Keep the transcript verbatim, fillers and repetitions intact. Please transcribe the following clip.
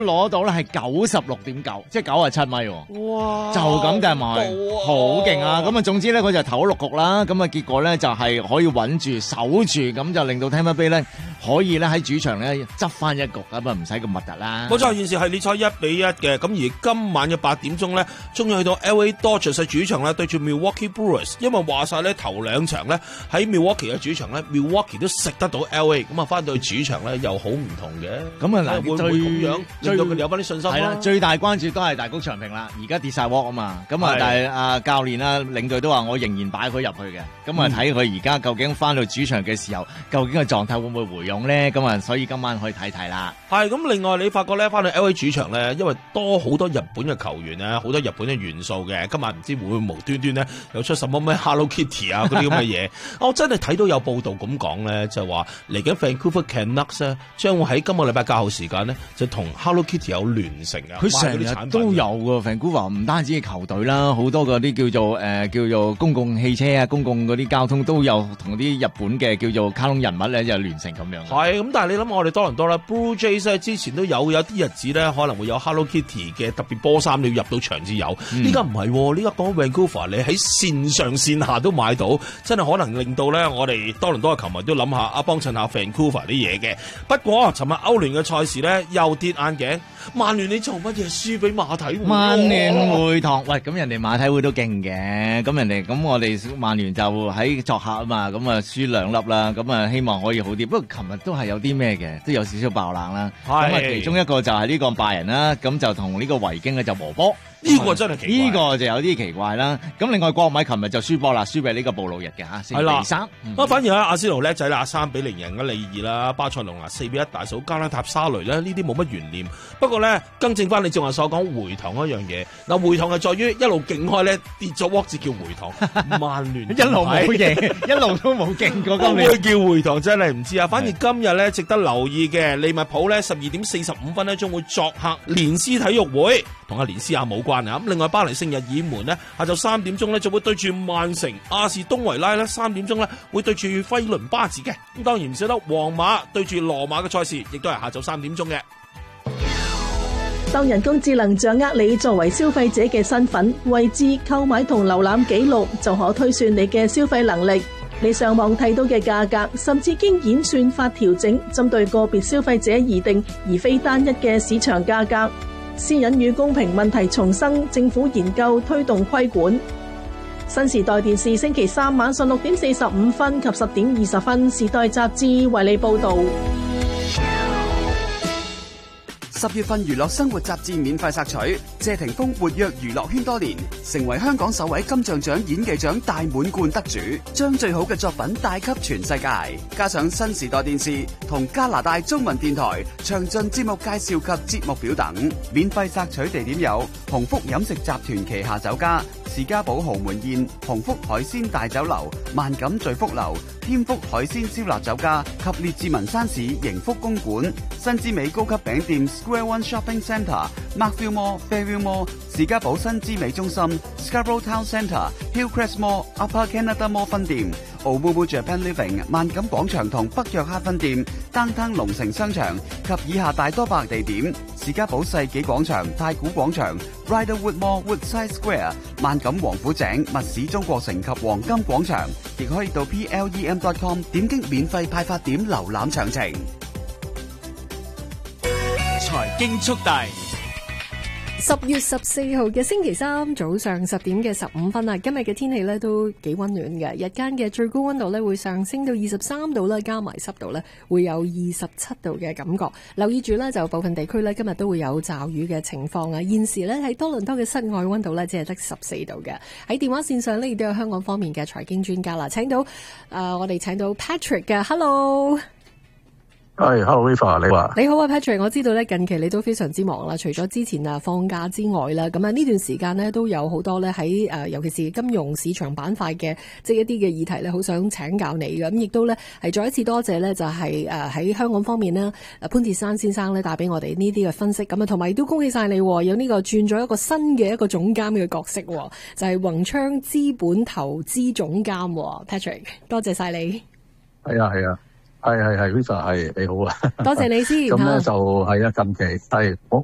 攞到咧係九十六點九，即係九十七米喎。 哇！ 就咁計埋，好勁啊！咁啊，總之咧，佢就投咗六局啦。咁啊，結果咧就係可以穩住守住，咁就令到 Tampa Bay 咧可以咧喺主場咧執翻一局，咁啊唔使咁核突啦。 冇錯，現時係列賽一比一嘅。咁而今晚嘅八點鐘咧，終於去到 L A Dodgers 主場咧對住 Milwaukee Brewers。因為話晒咧頭兩場咧喺 Milwaukee 嘅主場咧 ，Milwaukee 都食得到 L A， 咁啊翻到去主場咧又好唔同嘅。 咁啊嗱， 會唔會咁樣令到佢哋有翻啲信心？ 係啦，最大關注都係大谷翔平啦，而家跌晒鑊啊嘛。咁啊，但係啊教練啦、領隊都話我仍然擺佢入去嘅。咁啊睇佢而家究竟翻到主場嘅時候，究竟個狀態會唔會回勇咧？咁啊，所以今晚可以睇睇啦。 係咁，另外你發覺咧翻到 L A 主場咧，因為多好多日本嘅球員咧，好多日本嘅元素嘅。今晚唔知會唔會無端端咧有出什麼咩 Hello Kitty 啊嗰啲咁嘅嘢。我真係睇到有報道咁講咧，就話嚟緊 Vancouver Canucks 咧，將會喺今個禮拜較後時間咧，就同 Hello Kitty 有聯成啊。 佢成日都有㗎 Vancouver 唔單止係球隊啦，好多嗰啲叫做誒、呃、叫做公共汽車啊、公共嗰啲交通都有同啲日本嘅叫做卡通人物咧就聯成咁樣。 係咁，但係你諗我哋多倫多啦 Blue Jays 咧之前都有有啲日子咧，可能會有 Hello Kitty 嘅特別波衫，你要入到場至有。依家唔係，呢家講 Vancouver 你喺線上線下都買到，真係可能令到咧我哋多倫多嘅球迷都諗下啊，幫襯下 Vancouver 啲嘢嘅。不過尋日歐聯嘅賽事咧又跌眼鏡，曼聯你做乜嘢輸俾馬體會？ 曼聯會堂喂，咁人哋馬體會都勁嘅，咁人哋咁我哋曼聯就喺作客啊嘛，咁啊輸兩粒啦，咁啊希望可以好啲。不過琴日都係有啲咩嘅，都有少少爆冷啦。咁啊其中一個就係呢個拜仁啦，咁就同呢個維京咧就和波。 呢、這個真係奇怪， 呢、這個就有啲奇怪啦。咁另外國米琴日就輸波啦，輸俾呢個布魯日嘅嚇，四比三。 啊，反而咧阿仙奴叻仔啦，三比零贏咗利爾啦，巴塞隆拿四比一大掃加拉塔沙雷咧，呢啲冇乜懸念。不過咧，更正翻你正話所講回堂一樣嘢，嗱回堂係在於一路勁開咧跌咗鑊至叫回堂，曼聯一路冇贏，一路都冇勁過今年。 會叫回堂真係唔知啊。反而今日咧值得留意嘅利物浦咧十二點四十五分咧將會作客連斯體育會，同阿連斯亞冇關。咁另外巴黎聖日耳門呢，下晝三點鐘呢就會對住曼城，亞士東維拉呢三點鐘呢會對住費倫巴治嘅。咁當然唔少得皇馬對住羅馬嘅賽事，亦都係下晝三點鐘嘅。 當人工智能掌握你作為消費者嘅身份、位置、購買同瀏覽記錄，就可推算你嘅消費能力。你上網睇到嘅價格，甚至經演算法調整，針對個別消費者而定，而非單一嘅市場價格。私隱與公平問題重生，政府研究推動規管。新時代電視星期三晚上六點四十五分及十點二十分，時代雜誌為你報道。 十月份娛樂生活雜誌免費索取，謝霆鋒活躍娛樂圈多年，成為香港首位金像獎演技獎大滿貫得主，將最好嘅作品帶給全世界。加上新時代電視同加拿大中文電台詳盡節目介紹及節目表等，免費索取地點有鴻福飲食集團旗下酒家、士嘉堡豪門宴、鴻福海鮮大酒樓、萬錦聚福樓、添福海鮮燒臘酒家及列治文山市盈福公館、新之美高級餅店 Square One Shopping Centre、Markville Mall、Fairview Mall、士嘉堡新之美中心、Scarborough Town Centre、Hillcrest Mall、Upper Canada Mall 分店、Omumu Japan Living 萬錦廣場同北約克分店、Downtown 龍城商場及以下大多百地點，士嘉堡世紀廣場、太古廣場、Riderwood Mall Woodside Square、萬錦王府井、密市中國城及黃金廣場，亦可以到 P L E M dot com 點擊免費派發點瀏覽詳情。 財經速遞， 十月十四號嘅星期三早上十點嘅十五分啊！今日嘅天氣咧都幾溫暖嘅，日間嘅最高溫度咧會上升到二十三度啦，加埋濕度咧會有二十七度嘅感覺。留意住咧，就部分地區咧今日都會有驟雨嘅情況啊！現時咧喺多倫多嘅室外溫度咧只係得十四度嘅。喺電話線上呢，亦都有香港方面嘅財經專家啦，請到誒、呃、我哋請到 Patrick 嘅 ，Hello。 係 ，Hello Riva， 你話？ 你好啊 Patrick， 我知道咧近期你都非常之忙啦，除咗之前啊放假之外啦，咁啊呢段時間咧都有好多咧喺誒，尤其是金融市場板塊嘅即係一啲嘅議題咧，好想請教你嘅，咁亦都咧係再一次多謝咧就係誒喺香港方面咧，潘鐵珊先生咧帶俾我哋呢啲嘅分析，咁啊同埋亦都恭喜晒你有呢個轉咗一個新嘅一個總監嘅角色，就係宏昌資本投資總監 Patrick， 多謝晒你。 係啊係啊。係係係 Visa 係你好啊， 多謝你先。 咁咧就係啊，近期係我